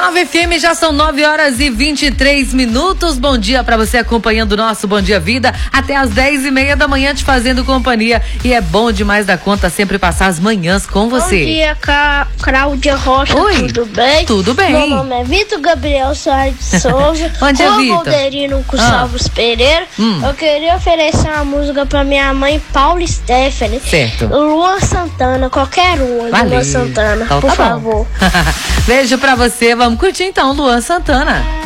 99 FM, já são 9h23. Bom dia pra você acompanhando o nosso Bom Dia Vida até às 10h30 da manhã, te fazendo companhia. E é bom demais da conta sempre passar as manhãs com você. Bom dia, Cláudia Rocha. Oi. Tudo bem? Tudo bem. Meu nome é Vitor Gabriel Soares de Souza. Bom dia, Vitor. Valderino Gonçalves Pereira. Eu queria oferecer uma música pra minha mãe, Paula Stephanie. Certo. Luan Santana, qualquer uma. Valeu. Luan Santana, Então, por tá bom. favor. Beijo pra você. Vamos curtir então, Luan Santana.